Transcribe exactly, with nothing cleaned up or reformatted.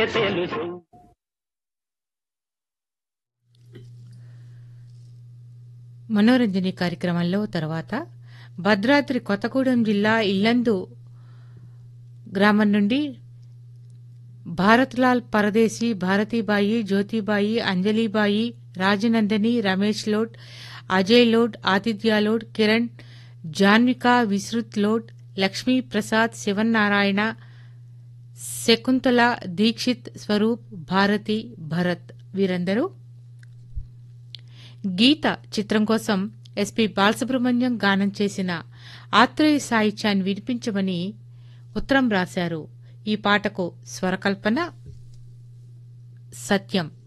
తెలుసు. మనోరంజని కార్యక్రమంలో తర్వాత భద్రాద్రి కొత్తగూడెం జిల్లా ఇల్లందు గ్రామం నుండి భారత్లాల్ పరదేశీ, భారతీబాయి, జ్యోతిబాయి, అంజలిబాయి, రాజనందని, రమేష్ లోడ్, అజయ్ లోడ్, ఆతిథ్య లోడ్, కిరణ్, జాన్విక, విశ్రుత్ లోడ్, లక్ష్మీ ప్రసాద్, శివన్నారాయణ, శకుంతల, దీక్షిత్, స్వరూప్, భారతి, భరత్ వీరందరూ గీత చిత్రం కోసం ఎస్పి బాలసుబ్రహ్మణ్యం గానం చేసిన ఆత్రేయ సాహిత్యాన్ని వినిపించమని ఉత్తరం రాశారు. ఈ పాటకు స్వరకల్పన సత్యం.